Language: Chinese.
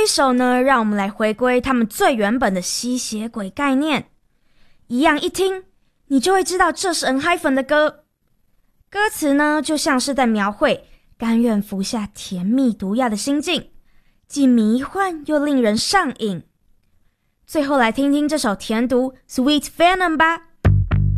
一首呢，让我们来回归他们最原本的吸血鬼概念。一样一听，你就会知道这是ENHYPEN的歌。歌词呢，就像是在描绘甘愿服下甜蜜毒药的心境，既迷幻又令人上瘾。最后来听听这首甜毒 Sweet Venom 吧。